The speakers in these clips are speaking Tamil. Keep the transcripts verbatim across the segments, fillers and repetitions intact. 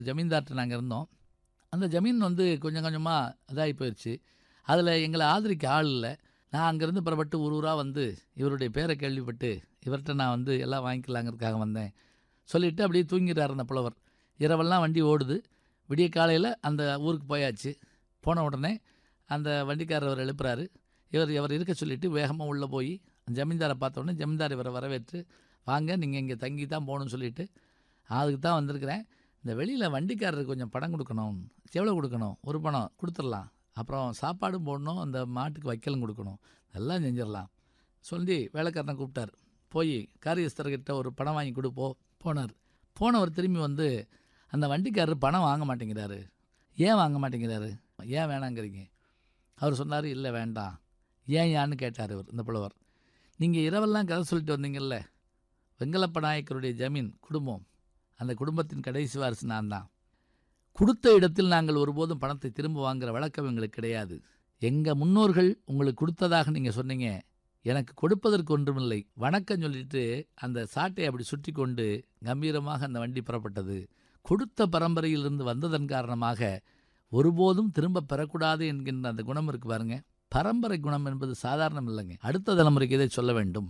ஜமீன்தார்ட்ட நாங்கள் இருந்தோம். அந்த ஜமீன் வந்து கொஞ்சம் கொஞ்சமாக இதாகி போயிடுச்சு. அதில் எங்களை ஆதரிக்க ஆள் இல்லை. நான் அங்கேருந்து புறப்பட்டு ஒரு ஊராக வந்து இவருடைய பேரை கேள்விப்பட்டு இவர்கிட்ட நான் வந்து எல்லாம் வாங்கிக்கலாங்கிறதுக்காக வந்தேன் சொல்லிவிட்டு அப்படியே தூங்கிட்டார் அந்த புலவர். இரவெல்லாம் வண்டி ஓடுது. விடிய காலையில் அந்த ஊருக்கு போயாச்சு. போன உடனே அந்த வண்டிக்காரர் அவர் எழுப்புறாரு. இவர் இவர் இருக்க சொல்லிவிட்டு வேகமாக உள்ளே போய் ஜமீன்தாரை பார்த்த உடனே ஜமீன்தார் இவரை வரவேற்று, வாங்க நீங்கள் இங்கே தங்கி தான் போகணும்னு சொல்லிவிட்டு, அதுக்கு தான் வந்திருக்கிறேன், இந்த வெளியில் வண்டிக்காரருக்கு கொஞ்சம் பணம் கொடுக்கணும். எவ்வளோ கொடுக்கணும்? ஒரு பணம் கொடுத்துடலாம். அப்புறம் சாப்பாடும் போடணும், அந்த மாட்டுக்கு வைக்கலும் கொடுக்கணும், எல்லாம் செஞ்சிடலாம் சொல்லி வேலைக்காரனை கூப்பிட்டார். போய் காரியஸ்தர்கிட்ட ஒரு பணம் வாங்கி கொடுப்போ போனார். போனவர் திரும்பி வந்து, அந்த வண்டிக்காரர் பணம் வாங்க மாட்டேங்கிறாரு. ஏன் வாங்க மாட்டேங்கிறாரு? ஏன் வேணாங்கிறீங்க? அவர் சொன்னார், இல்லை வேண்டாம். ஏன் யான்னு கேட்டார் இவர், இந்த புலவர். நீங்கள் இரவெல்லாம் கதை சொல்லிட்டு வந்தீங்கல்ல, வெங்கலப்ப நாயக்கருடைய ஜமீன் குடும்பம், அந்த குடும்பத்தின் கடைசி வாரிசு நான் தான். கொடுத்த இடத்தில் நாங்கள் ஒருபோதும் பணத்தை திரும்ப வாங்குகிற வழக்கம் எங்களுக்கு கிடையாது. எங்கள் முன்னோர்கள் உங்களுக்கு கொடுத்ததாக நீங்கள் சொன்னீங்க, எனக்கு கொடுப்பதற்கு ஒன்றுமில்லை, வணக்கம் சொல்லிட்டு அந்த சாட்டை அப்படி சுற்றி கொண்டு கம்பீரமாக அந்த வண்டி புறப்பட்டது. கொடுத்த பரம்பரையிலிருந்து வந்ததன் காரணமாக ஒருபோதும் திரும்ப பெறக்கூடாது என்கின்ற அந்த குணம் இருக்கு பாருங்க. பரம்பரை குணம் என்பது சாதாரணம் இல்லைங்க. அடுத்த தலைமுறைக்கு இதை சொல்ல வேண்டும்.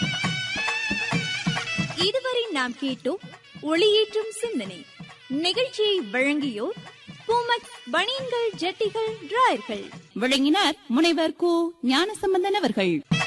இதுவரை நாம் கேட்டோம் ஒளியேற்றும் சிந்தனை. நிகழ்ச்சியை வழங்கியோர் பூமக்ஸ் பனியன்கள், ஜட்டிகள், டிராயர்கள். வழங்கினார் முனைவர் கு ஞானசம்பந்தன் அவர்கள்.